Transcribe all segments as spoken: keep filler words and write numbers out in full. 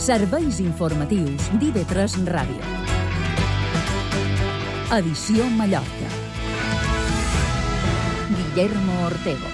Serveis informatius d'I V tres Ràdio. Edició Mallorca. Guillermo Ortego.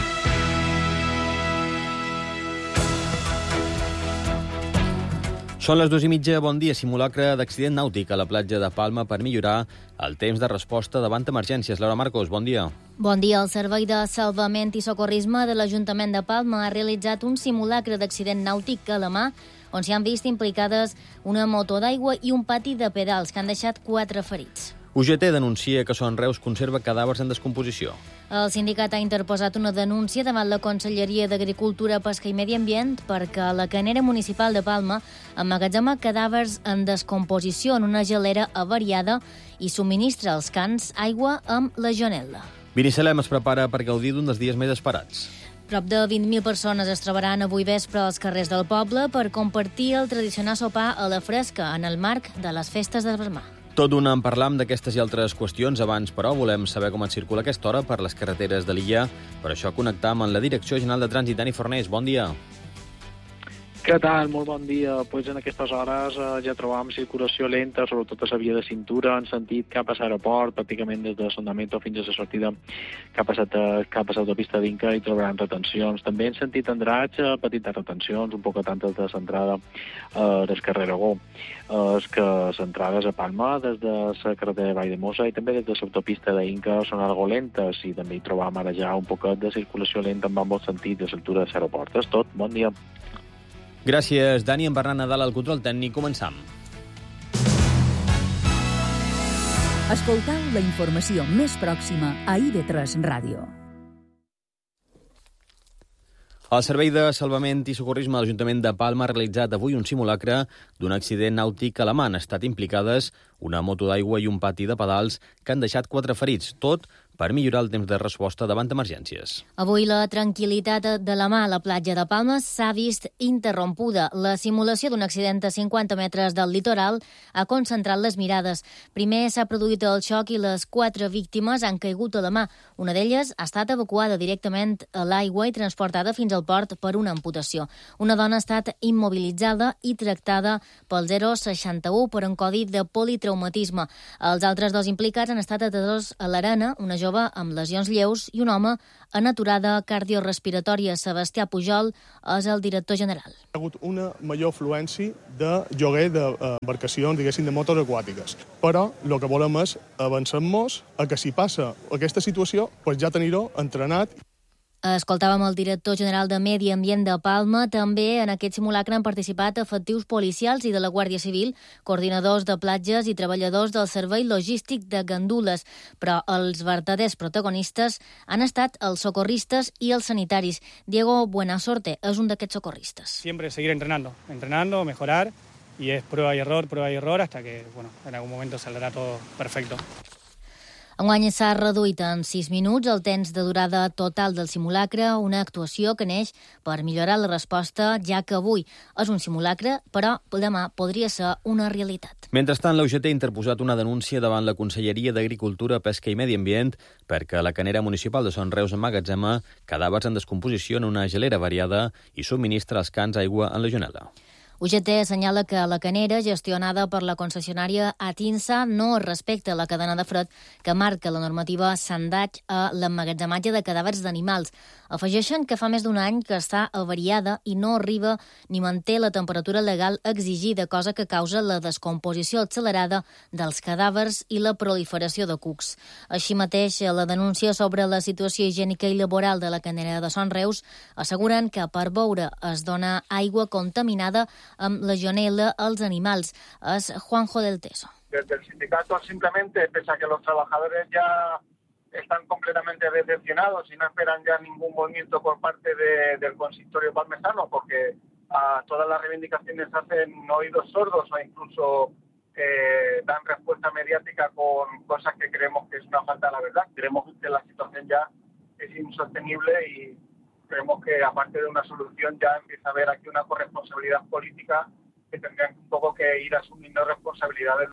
Són les dues i mitja, bon dia. Simulacre d'accident nàutic a la platja de Palma per millorar el temps de resposta davant emergències. Laura Marcos, bon dia. Bon dia. El Servei de Salvament i Socorrisme de l'Ajuntament de Palma ha realitzat un simulacre d'accident nàutic a la mà, on s'hi han vist implicades una moto d'aigua i un pati de pedals que han deixat quatre ferits. U G T denuncia que Son Reus conserva cadàvers en descomposició. El sindicat ha interposat una denúncia davant la Conselleria d'Agricultura, Pesca i Medi Ambient perquè la canera municipal de Palma emmagatzema cadàvers en descomposició en una gelera avariada i subministra als cans aigua amb legionel·la. Binissalem es prepara per gaudir d'un dels dies més esperats. Prop de vint mil persones es trobaran avui vespre als carrers del poble per compartir el tradicional sopar a la fresca en el marc de les festes de Vermà. Tot d'una en parlam d'aquestes i altres qüestions. Abans, però, volem saber com et circula aquesta hora per les carreteres de l'illa. Per això connectam amb la Direcció General de Trànsit. Dani Fornés, bon dia. Què tal? Molt bon dia. Pues en aquestes hores eh, ja trobam circulació lenta, sobretot a la via de cintura, en sentit cap a l'aeroport, pràcticament des de Sondamento fins a la sortida cap a l'autopista d'Inca, i trobaran retencions. També en sentit Andratx, eh, petites retencions, un poc tantes de l'entrada eh, del carrer Aragó. Eh, és que les entrades a Palma des de la carretera de Valldemossa i també des de l'autopista d'Inca són algo lentes, i també hi trobam ara ja un poquet de circulació lenta en ambos sentits a l'altura de l'aeroport. És tot. Bon dia. Gràcies, Dani. En Bernat Nadal al control tècnic. Començam. Escoltau la informació més pròxima a I V tres Ràdio. El Servei de Salvament i Socorrisme de l'Ajuntament de Palma ha realitzat avui un simulacre d'un accident nàutic a la mà. Han estat implicades una moto d'aigua i un pati de pedals que han deixat quatre ferits, tot per millorar el temps de resposta davant emergències. Avui la tranquil·litat de la mà a la platja de Palma s'ha vist interrompuda. La simulació d'un accident a cinquanta metres del litoral ha concentrat les mirades. Primer s'ha produït el xoc i les quatre víctimes han caigut a la mà. Una d'elles ha estat evacuada directament a l'aigua i transportada fins al port per una amputació. Una dona ha estat immobilitzada i tractada pel zero seixanta u per un codi de politraumatisme. Els altres dos implicats han estat atesos a l'Arena, una jove amb lesions lleus, i un home en aturada cardiorespiratòria. Sebastià Pujol és el director general. Hi ha hagut una major afluència de lloguer d'embarcacions, diguéssim, de motos aquàtiques. Però el que volem és avançar-nos a que si passa aquesta situació, doncs ja tenir-ho entrenat. Escoltàvem el director general de Medi Ambient de Palma. També en aquest simulacre han participat efectius policials i de la Guàrdia Civil, coordinadors de platges i treballadors del Servei Logístic de Gandules. Però els verdaders protagonistes han estat els socorristes i els sanitaris. Diego Buenasorte és un d'aquests socorristes. Siempre seguir entrenando, entrenando, mejorar, y es prueba y error, prueba y error, hasta que, bueno, en algún momento saldrá todo perfecto. Enguany s'ha reduït en sis minuts el temps de durada total del simulacre, una actuació que neix per millorar la resposta, ja que avui és un simulacre, però demà podria ser una realitat. Mentrestant, la U G T ha interposat una denúncia davant la Conselleria d'Agricultura, Pesca i Medi Ambient perquè la canera municipal de Son Reus emmagatzema cadàvers en descomposició en una gelera variada i subministra als cans aigua en legionel·la. U G T assenyala que la canera, gestionada per la concessionària Atinsa, no respecta la cadena de fred que marca la normativa Sandatge a l'emmagatzematge de cadàvers d'animals. Afegeixen que fa més d'un any que està avariada i no arriba ni manté la temperatura legal exigida, cosa que causa la descomposició accelerada dels cadàvers i la proliferació de cucs. Així mateix, la denúncia sobre la situació higiènica i laboral de la canera de Son Reus asseguren que per beure es dona aigua contaminada amb legionel·la als animals. És Juanjo del Teso. Desde el sindicato simplemente, pese a que los trabajadores ya están completamente decepcionados y no esperan ya ningún movimiento por parte de, del consistorio palmesano, porque a todas las reivindicaciones hacen oídos sordos o incluso eh, dan respuesta mediática con cosas que creemos que es una falta de la verdad. Creemos que la situación ya es insostenible y creemos que aparte de una solución ya empieza a haber aquí una corresponsabilidad política que tendrían un poco que ir asumiendo responsabilidades.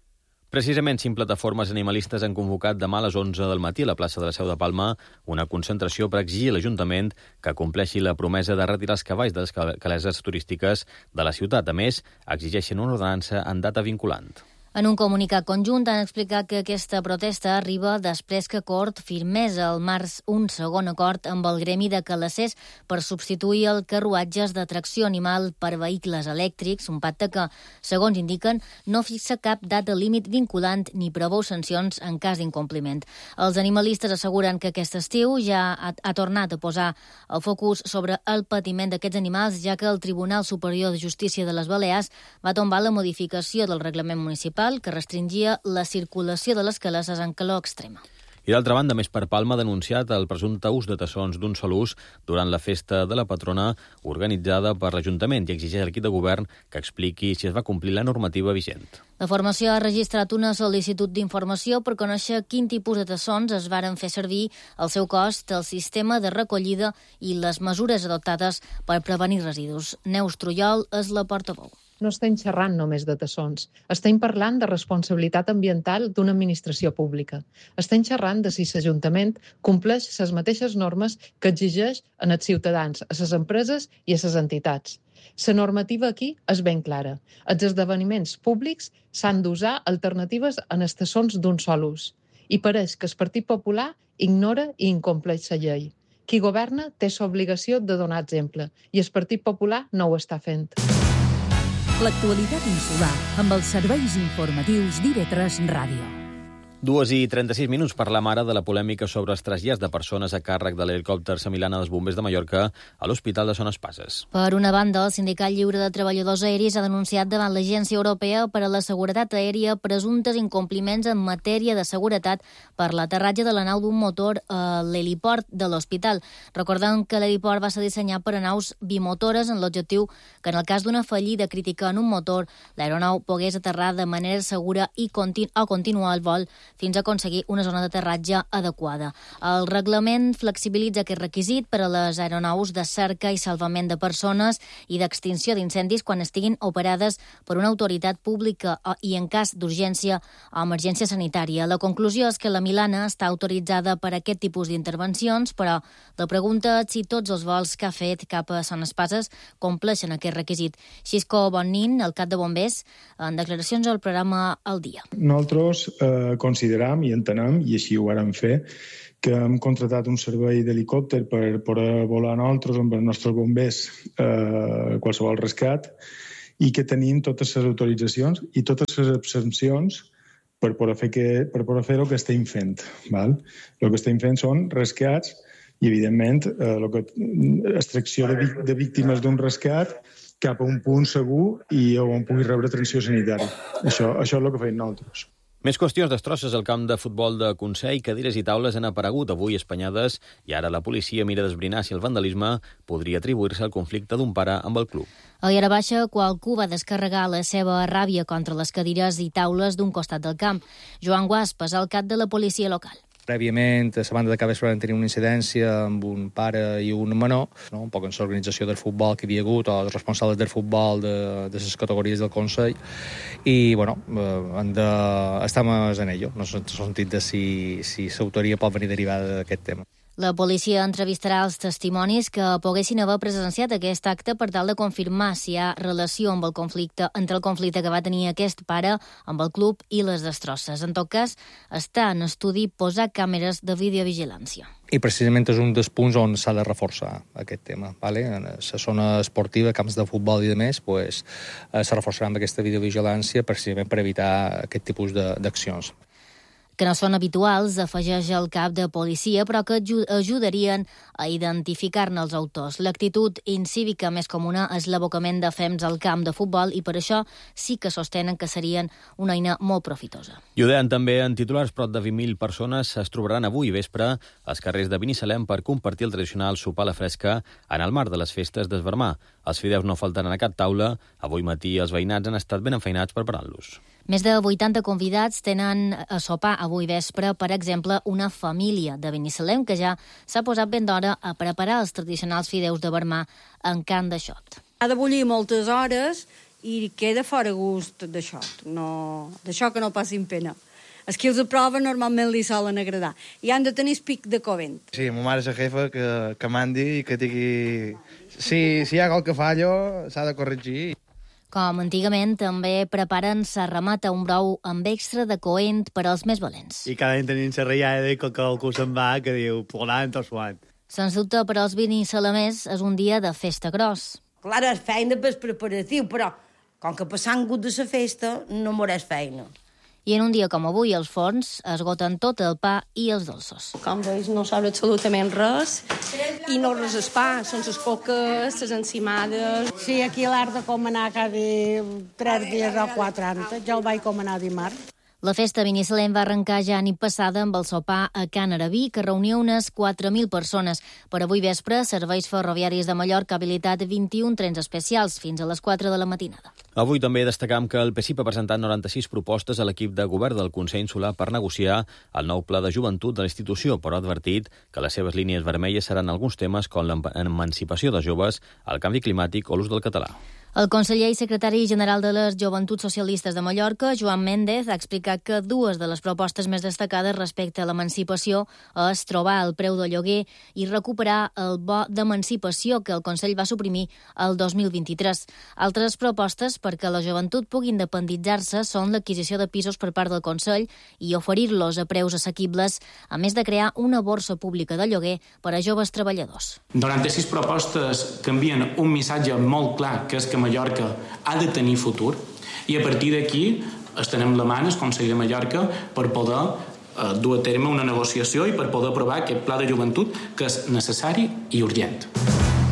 Precisament, cinc plataformes animalistes han convocat demà a les onze del matí a la plaça de la Seu de Palma una concentració per exigir a l'Ajuntament que compleixi la promesa de retirar els cavalls de les caleses turístiques de la ciutat. A més, exigeixen una ordenança en data vinculant. En un comunicat conjunt han explicat que aquesta protesta arriba després que Cort firmés al març un segon acord amb el gremi de calassers per substituir els carruatges de tracció animal per vehicles elèctrics, un pacte que, segons indiquen, no fixa cap data límit vinculant ni preveu sancions en cas d'incompliment. Els animalistes asseguren que aquest estiu ja ha, ha tornat a posar el focus sobre el patiment d'aquests animals, ja que el Tribunal Superior de Justícia de les Balears va tombar la modificació del reglament municipal que restringia la circulació de les caleses en calor extrema. I d'altra banda, Més per Palma ha denunciat el presumpte ús de tassons d'un sol ús durant la festa de la patrona organitzada per l'Ajuntament i exigeix a l'equip de govern que expliqui si es va complir la normativa vigent. La formació ha registrat una sol·licitud d'informació per conèixer quin tipus de tassons es varen fer servir, el seu cost, el sistema de recollida i les mesures adoptades per prevenir residus. Neus Trullol és la portaveu. No estem xerrant només de tassons. Estem parlant de responsabilitat ambiental d'una administració pública. Estem xerrant de si l'Ajuntament compleix les mateixes normes que exigeix en els ciutadans, a les empreses i a les entitats. La normativa aquí és ben clara. Els esdeveniments públics s'han d'usar alternatives en els tassons d'un sol ús. I pareix que el Partit Popular ignora i incompleix la llei. Qui governa té l'obligació de donar exemple i el Partit Popular no ho està fent. L'actualitat insular amb els serveis informatius d'I V tres Ràdio. Dues i trenta-sis minuts parlam ara de la polèmica sobre els trasllats de persones a càrrec de l'helicòpter Semilana dels Bombers de Mallorca a l'Hospital de Son Espases. Per una banda, el Sindicat Lliure de Treballadors Aeris ha denunciat davant l'Agència Europea per a la Seguretat Aèria presumptes incompliments en matèria de seguretat per l'aterratge de la nau d'un motor a l'heliport de l'hospital. Recordem que l'heliport va ser dissenyat per a naus bimotores en l'objectiu que en el cas d'una fallida crítica en un motor, l'aeronau pogués aterrar de manera segura i continu- o continuar el vol fins a aconseguir una zona d'aterratge adequada. El reglament flexibilitza aquest requisit per a les aeronaus de cerca i salvament de persones i d'extinció d'incendis quan estiguin operades per una autoritat pública i en cas d'urgència o emergència sanitària. La conclusió és que la Milana està autoritzada per a aquest tipus d'intervencions, però la pregunta és si tots els vols que ha fet cap a Son Espases compleixen aquest requisit. Xisco Bonnin, el cap de bombers, en declaracions al programa El Dia. Nosaltres eh, consideram i entenem, i així ho vàrem fer, que hem contratat un servei d'helicòpter per poder volar nosaltres amb els nostres bombers eh, qualsevol rescat i que tenim totes les autoritzacions i totes les exempcions per poder fer, que, per poder fer el que estem fent. Val? El que estem fent són rescats i, evidentment, eh, el que, extracció de, de víctimes d'un rescat cap a un punt segur i on pugui rebre atenció sanitària. Això, això és el que fem nosaltres. Més qüestions destrosses al camp de futbol de Consell. Cadires i taules han aparegut avui espanyades i ara la policia mira d'esbrinar si el vandalisme podria atribuir-se al conflicte d'un pare amb el club. A Guiara Baixa, qualcú va descarregar la seva ràbia contra les cadires i taules d'un costat del camp. Joan Guaspa és el cap de la policia local. Prèviament, a la banda de Cabes van tenir una incidència amb un pare i un menor, no? Un poc en l'organització del futbol que hi havia hagut, o els responsables del futbol de, de les categories del Consell, i, bueno, hem de... estem en ello, no s'ha sentit de si, si l'autoria pot venir derivada d'aquest tema. La policia entrevistarà els testimonis que poguessin haver presenciat aquest acte per tal de confirmar si hi ha relació amb el conflicte, entre el conflicte que va tenir aquest pare amb el club i les destrosses. En tot cas, està en estudi posar càmeres de videovigilància. I precisament és un dels punts on s'ha de reforçar aquest tema. Vale? En la zona esportiva, camps de futbol i demés, pues, se reforçarà amb aquesta videovigilància precisament per evitar aquest tipus d'accions. Que no són habituals, afegeix el cap de policia, però que ajudarien a identificar-ne els autors. L'actitud incívica més comuna és l'abocament de fems al camp de futbol i per això sí que sostenen que serien una eina molt profitosa. I ho deien també en titulars, prop de vint mil persones es trobaran avui vespre als carrers de Binissalem per compartir el tradicional sopar a la fresca en el marc de les festes d'Esvermar. Els fideus no faltaran a cap taula. Avui matí els veïnats han estat ben enfeinats preparant-los. Més de vuitanta convidats tenen a sopar avui vespre, per exemple, una família de Binissalem que ja s'ha posat ben d'hora a preparar els tradicionals fideus de vermar en can de xot. Ha de bullir moltes hores i queda fora gust d'això, no, d'això que no passin pena. Els que els aproven normalment li solen agradar. I han de tenir el pic de covent. Sí, ma mare és la jefa que, que mandi i que tingui... Si, si hi ha qualque fallo, s'ha de corregir. Com antigament, també preparen la remata, un brou amb extra de coent per als més valents. I cada any tenim la reiada que algú se'n va que diu plorant o suant. Sens dubte, per als vinissalamers és un dia de festa gros. Clar, és feina pel preparatiu, però com que passant gut de la festa, no moràs feina. I en un dia com avui, els forns esgoten tot el pa i els dolços. Com veus, no sobra absolutament res. I no res el pa, són les coques, les encimades... Sí, aquí l'art de comanar cada tres dies o quatre anys. Jo el vaig comanar dimarts. La festa Binissalem va arrencar ja nit passada amb el sopar a Can Arabí, que reunia unes quatre mil persones. Per avui vespre, Serveis Ferroviaris de Mallorca ha habilitat vint-i-un trens especials fins a les quatre de la matinada. Avui també destacam que el P S I P ha presentat noranta-sis propostes a l'equip de govern del Consell Insular per negociar el nou pla de joventut de la institució, però ha advertit que les seves línies vermelles seran alguns temes com l'emancipació de joves, el canvi climàtic o l'ús del català. El conseller i secretari general de les Joventuts Socialistes de Mallorca, Joan Méndez, ha explicat que dues de les propostes més destacades respecte a l'emancipació és trobar el preu del lloguer i recuperar el bo d'emancipació que el Consell va suprimir el dos mil vint-i-tres. Altres propostes perquè la joventut pugui independitzar-se són l'adquisició de pisos per part del Consell i oferir-los a preus assequibles, a més de crear una borsa pública de lloguer per a joves treballadors. noranta-sis propostes que envien un missatge molt clar, que és que Mallorca ha de tenir futur, i a partir d'aquí estenem la mà al Consell de Mallorca per poder eh, dur a terme una negociació i per poder aprovar aquest pla de joventut que és necessari i urgent.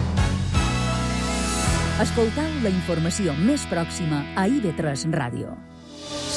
Escoltau la informació més pròxima a I V tres Ràdio.